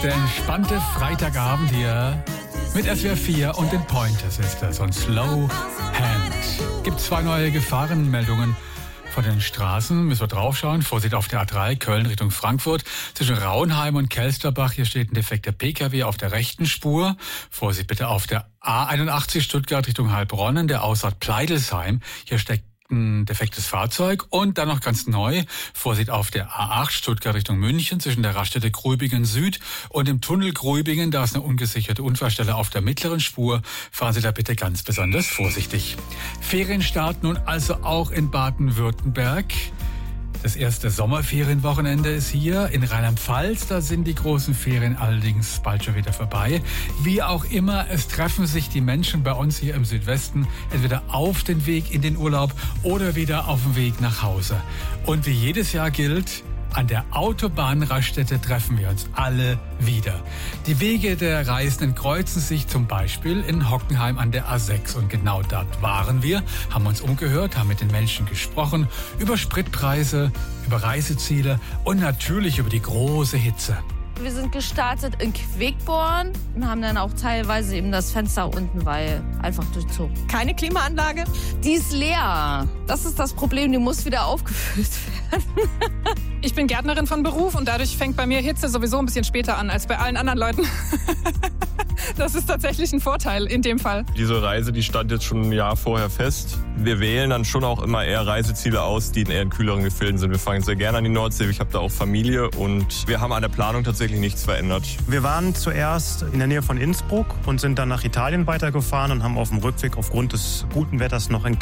Der entspannte Freitagabend hier mit SWR 4 und den Pointer Sisters und Slow Hand. Gibt 2 neue Gefahrenmeldungen von den Straßen. Müssen wir draufschauen. Vorsicht auf der A3 Köln Richtung Frankfurt. Zwischen Rauenheim und Kelsterbach. Hier steht ein defekter PKW auf der rechten Spur. Vorsicht bitte auf der A81 Stuttgart Richtung Heilbronn in der Ausfahrt Pleidelsheim. Hier steckt ein defektes Fahrzeug. Und dann noch ganz neu, Vorsicht auf der A8 Stuttgart Richtung München zwischen der Raststätte Grübingen Süd und dem Tunnel Grübingen. Da ist eine ungesicherte Unfallstelle auf der mittleren Spur. Fahren Sie da bitte ganz besonders vorsichtig. Ferienstart nun also auch in Baden-Württemberg. Das erste Sommerferienwochenende ist hier. In Rheinland-Pfalz, da sind die großen Ferien allerdings bald schon wieder vorbei. Wie auch immer, es treffen sich die Menschen bei uns hier im Südwesten entweder auf den Weg in den Urlaub oder wieder auf dem Weg nach Hause. Und wie jedes Jahr gilt, an der Autobahnraststätte treffen wir uns alle wieder. Die Wege der Reisenden kreuzen sich zum Beispiel in Hockenheim an der A6. Und genau dort waren wir, haben uns umgehört, haben mit den Menschen gesprochen, über Spritpreise, über Reiseziele und natürlich über die große Hitze. Wir sind gestartet in Quickborn und haben dann auch teilweise eben das Fenster unten, weil einfach durchzogen. Keine Klimaanlage? Die ist leer. Das ist das Problem, die muss wieder aufgefüllt werden. Ich bin Gärtnerin von Beruf und dadurch fängt bei mir Hitze sowieso ein bisschen später an als bei allen anderen Leuten. Das ist tatsächlich ein Vorteil in dem Fall. Diese Reise, die stand jetzt schon ein Jahr vorher fest. Wir wählen dann schon auch immer eher Reiseziele aus, die in eher in kühleren Gefilden sind. Wir fahren sehr gerne an die Nordsee. Ich habe da auch Familie und wir haben an der Planung tatsächlich nichts verändert. Wir waren zuerst in der Nähe von Innsbruck und sind dann nach Italien weitergefahren und haben auf dem Rückweg aufgrund des guten Wetters noch in